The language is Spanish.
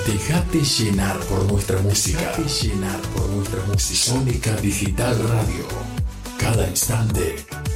Déjate llenar por nuestra música. Déjate llenar por nuestra música. Sónica Digital Radio. Cada instante